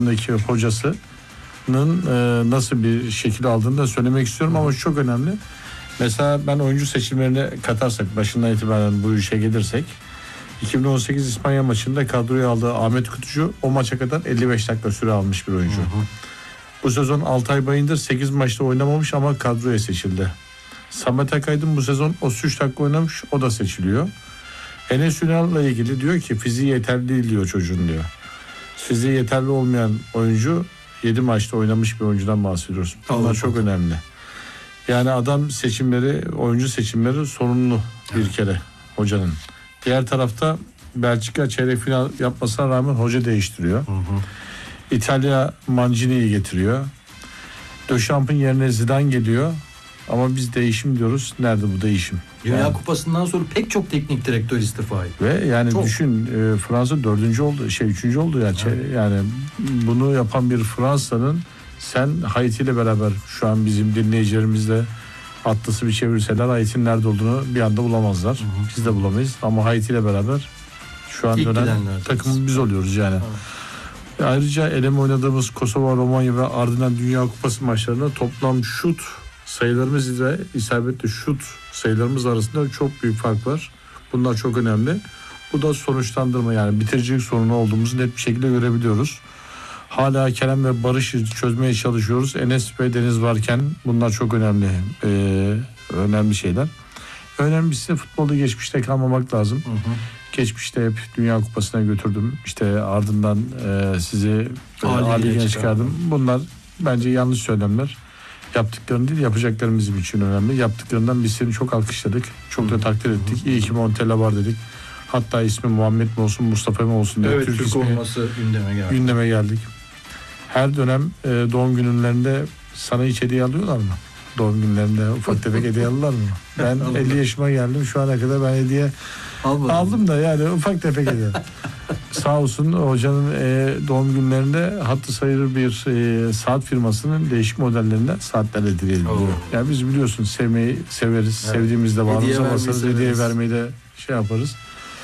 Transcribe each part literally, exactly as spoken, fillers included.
hocasının e, nasıl bir şekil aldığını da söylemek istiyorum ama şu çok önemli. Mesela ben oyuncu seçimlerine katarsak, başından itibaren bu işe gelirsek, iki bin on sekiz İspanya maçında kadroya aldığı Ahmet Kutucu o maça kadar elli beş dakika süre almış bir oyuncu. Hı hı. Bu sezon Altay Bayındır sekiz maçta oynamamış ama kadroya seçildi. Samet Akaydın bu sezon otuz üç dakika oynamış, o da seçiliyor. Enes Ünal'la ilgili diyor ki fiziği yeterli değil diyor çocuğun diyor. Fiziği yeterli olmayan oyuncu yedi maçta oynamış bir oyuncudan bahsediyoruz. Bunlar Allah çok Allah. Önemli. Yani adam seçimleri, oyuncu seçimleri sorumlu bir evet. kere hocanın. Diğer tarafta Belçika çeyrek final yapmasına rağmen hoca değiştiriyor. Hı hı. İtalya Mancini'yi getiriyor. Döşamp'ın yerine Zidane geliyor. Ama biz değişim diyoruz. Nerede bu değişim? Dünya yani, Kupası'ndan sonra pek çok teknik direktör istifa etti. Ve yani çok. düşün e, Fransa dördüncü oldu, şey üçüncü oldu yani. Evet. Yani bunu yapan bir Fransa'nın sen Haiti ile beraber şu an bizim dinleyicilerimizle atlası bir çevirseler Haiti'nin nerede olduğunu bir anda bulamazlar. Hı hı. Biz de bulamayız ama Haiti ile beraber şu an İlk dönen takım biz oluyoruz yani. Evet. Ayrıca eleme oynadığımız Kosova, Romanya ve ardından Dünya Kupası maçlarında toplam şut sayılarımız ile isabetli şut sayılarımız arasında çok büyük fark var. Bunlar çok önemli. Bu da sonuçlandırma, yani bitiricilik sorunu olduğumuzu net bir şekilde görebiliyoruz. Hala Kerem ve Barış'ı çözmeye çalışıyoruz. Enes ve Deniz varken bunlar çok önemli. Ee, önemli şeyler. Önemlisi futbolda geçmişte kalmamak lazım. Hı hı. Geçmişte hep Dünya Kupası'na götürdüm. İşte ardından e, sizi A Ligi'ne çıkardım. Bunlar bence yanlış söylemler. Yaptıklarını değil, yapacaklarımız bizim için önemli. Yaptıklarından biz seni çok alkışladık. Çok da takdir ettik. İyi ki Montella var dedik. Hatta ismi Muhammed mi olsun, Mustafa mı olsun diye. Evet, Türk, Türk ismi, olması gündeme geldi. Gündeme geldik. Her dönem e, doğum günlerinde sana hiç hediye alıyorlar mı? Doğum günlerinde ufak tefek hediye alırlar mı? Ben elli yaşıma geldim. Şu ana kadar ben hediye Almadım. aldım da yani ufak tefek hediye. Sağ olsun hocanın e, doğum günlerinde hattı sayılır bir e, saat firmasının değişik modellerinden saatler hediye ediliyor. Yani biz biliyorsun sevmeyi severiz. Evet. Sevdiğimizde bağrımıza basarız. Hediye vermeyi de şey yaparız.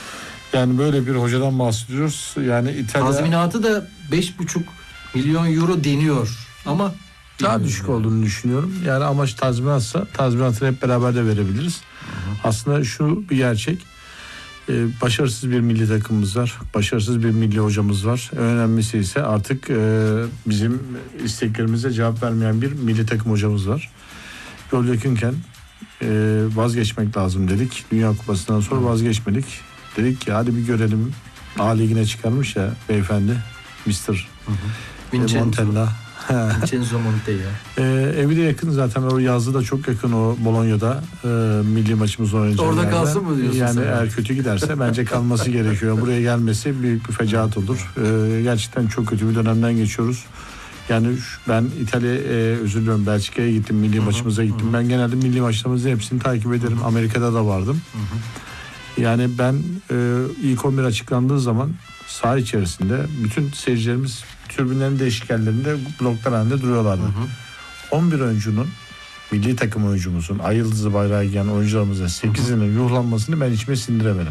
Yani böyle bir hocadan bahsediyoruz. Yani İtalya... Tazminatı da beş buçuk milyon euro deniyor ama daha düşük yani. olduğunu düşünüyorum. Yani amaç tazminatsa tazminatını hep beraber de verebiliriz. Hı hı. Aslında şu bir gerçek. Ee, başarısız bir milli takımımız var. Başarısız bir milli hocamız var. En önemlisi ise artık e, bizim isteklerimize cevap vermeyen bir milli takım hocamız var. Yol yakınken e, vazgeçmek lazım dedik. Dünya Kupası'ndan sonra vazgeçmedik. Dedik ki hadi bir görelim. A Ligi'ne çıkarmış ya beyefendi. mister Vincenzo. Montella. Vincenzo Montella. Ee, evi de yakın zaten, o yazdı da çok yakın, o Bolonya'da e, milli maçımız oynayacak. Orada yerde. kalsın mı diyorsun yani sen? Eğer kötü giderse bence kalması gerekiyor. Buraya gelmesi büyük bir fecaat olur. Ee, gerçekten çok kötü bir dönemden geçiyoruz. Yani ben İtalya'ya e, özür diliyorum Belçika'ya gittim, milli hı hı, maçımıza gittim. Hı hı. Ben genelde milli maçlarımızı hepsini takip ederim. Hı hı. Amerika'da da vardım. Hı hı. Yani ben e, ilk on bir açıklandığı zaman saha içerisinde bütün seyircilerimiz tribünlerin değişik yerlerinde bloklar halinde duruyorlardı. Hı hı. on bir oyuncunun, milli takım oyuncumuzun, ay yıldızı bayrağı giyen oyuncularımızın sekizinin yuhlanmasını ben içime sindiremedim.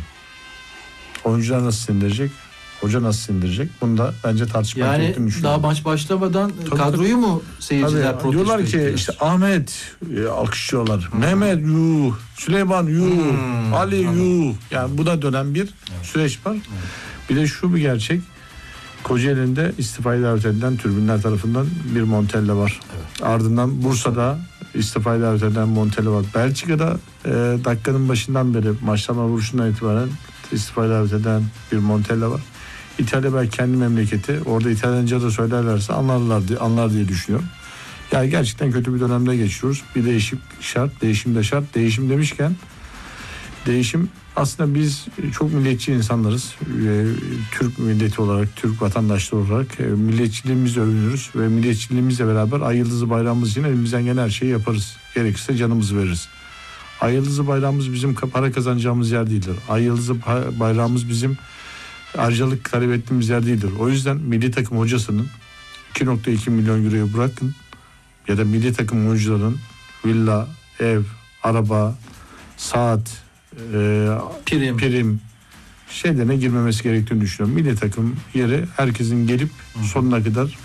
Oyuncular nasıl sindirecek? Hoca nasıl sindirecek? Bunu da bence tartışmak yani gerektiğini düşünüyorum. Daha maç başlamadan tabii, kadroyu tabii. mu seyirciler protesto diyorlar ki ediyor? işte Ahmet e, alkışlıyorlar. Hmm. Mehmet yuh, Süleyman yuh, hmm. Ali yuh. Yani bu da dönen bir evet. süreç var. Evet. Bir de şu bir gerçek. Kocaeli'nde istifayı davet edilen tribünler tarafından bir Montella var. Evet. Ardından Bursa'da istifayı davet edilen Montella var. Belçika'da e, dakikanın başından beri maçlama vuruşundan itibaren istifayı davet eden bir Montella var. İtalya belki kendi memleketi. Orada İtalyanca da söylerlerse anlarlar diye, anlar diye düşünüyorum. Yani gerçekten kötü bir dönemde geçiyoruz. Bir değişim şart, değişim de şart. Değişim demişken değişim, aslında biz çok milliyetçi insanlarız. Ee, Türk milleti olarak, Türk vatandaşları olarak e, milliyetçiliğimizle övünürüz ve milliyetçiliğimizle beraber ay yıldızı bayrağımız için elimizden gelen her şeyi yaparız. Gerekirse canımızı veririz. Ay yıldızı bayrağımız bizim para kazanacağımız yer değildir. Ay yıldızı bayrağımız bizim harcalık talep ettiğimiz yer değildir. O yüzden milli takım hocasının iki virgül iki milyon euroyu bırakın ya da milli takım oyuncuların villa, ev, araba, saat, e, prim, prim şeylerine girmemesi gerektiğini düşünüyorum. Milli takım yeri herkesin gelip sonuna kadar